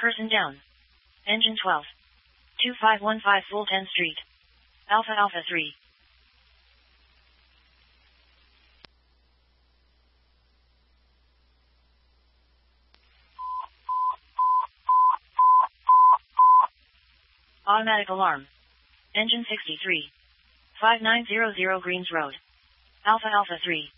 Person down. Engine 12. 2515 Fulton Street. Alpha Alpha 3. Automatic alarm. Engine 63. 5900 Greens Road. Alpha Alpha 3.